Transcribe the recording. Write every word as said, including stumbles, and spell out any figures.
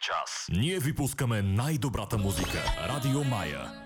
час ние ви пускаме най-добрата музика. Радио Мая.